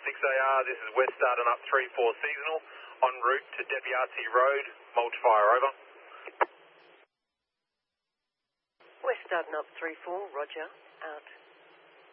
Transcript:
6AR, this is West starting up 34 seasonal, en route to Depiazzi Road, multiplier over. West starting up 34, roger, out.